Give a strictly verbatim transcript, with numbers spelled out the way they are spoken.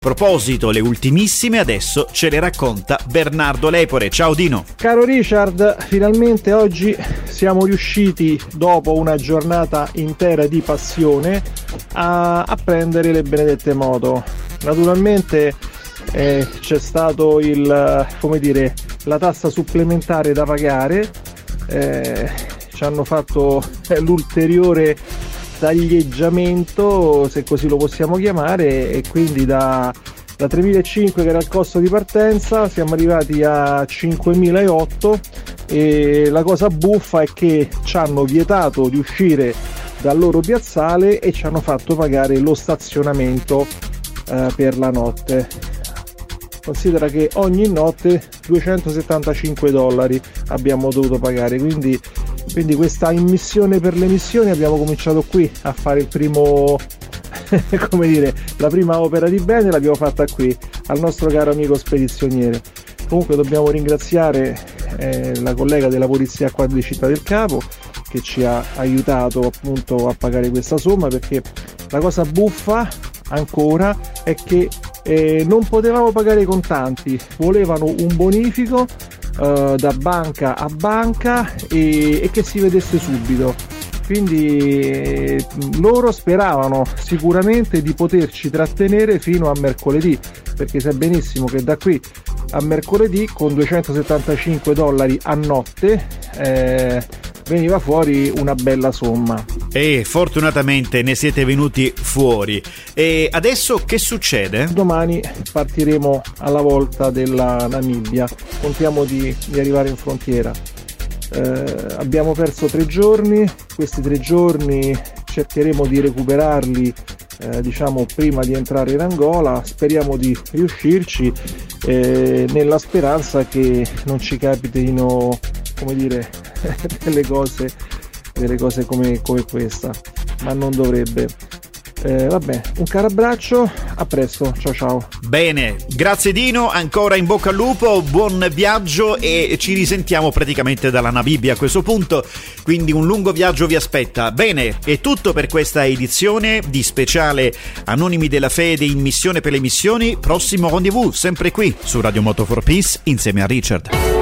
A proposito, le ultimissime adesso ce le racconta Bernardo Lepore. Ciao Dino. Caro Richard, finalmente oggi siamo riusciti, dopo una giornata intera di passione, a, a prendere le benedette moto. Naturalmente eh, c'è stato il, come dire, la tassa supplementare da pagare, eh, ci hanno fatto eh, l'ulteriore taglieggiamento, se così lo possiamo chiamare, e quindi da, da tremilacinquecento che era il costo di partenza siamo arrivati a cinquemilaottocento, e la cosa buffa è che ci hanno vietato di uscire dal loro piazzale e ci hanno fatto pagare lo stazionamento eh, per la notte. Considera che ogni notte duecentosettantacinque dollari abbiamo dovuto pagare, quindi quindi questa immissione per le missioni abbiamo cominciato qui a fare il primo come dire, la prima opera di bene l'abbiamo fatta qui al nostro caro amico spedizioniere. Comunque dobbiamo ringraziare eh, la collega della polizia qua di Città del Capo che ci ha aiutato appunto a pagare questa somma, perché la cosa buffa ancora è che eh, non potevamo pagare i contanti, volevano un bonifico Uh, da banca a banca e, e che si vedesse subito, quindi eh, loro speravano sicuramente di poterci trattenere fino a mercoledì, perché sai benissimo che da qui a mercoledì con duecentosettantacinque dollari a notte eh, veniva fuori una bella somma. E fortunatamente ne siete venuti fuori. E adesso che succede? Domani partiremo alla volta della Namibia, contiamo di, di arrivare in frontiera. Eh, abbiamo perso tre giorni, questi tre giorni cercheremo di recuperarli eh, diciamo prima di entrare in Angola, speriamo di riuscirci eh, nella speranza che non ci capitino, come dire, delle cose delle cose come, come questa, ma non dovrebbe. Eh, vabbè, un caro abbraccio, a presto, ciao ciao. Bene, grazie Dino, ancora in bocca al lupo, buon viaggio e ci risentiamo praticamente dalla Namibia a questo punto, quindi un lungo viaggio vi aspetta. Bene, è tutto per questa edizione di speciale Anonimi della Fede in missione per le missioni. Prossimo rendezvous sempre qui su Radio Moto for Peace insieme a Richard.